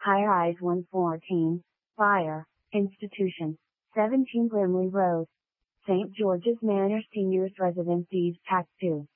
High Rise 114, Fire, Institution, 17 Grimley Road, St. George's Manor Seniors Residence East Pack 2.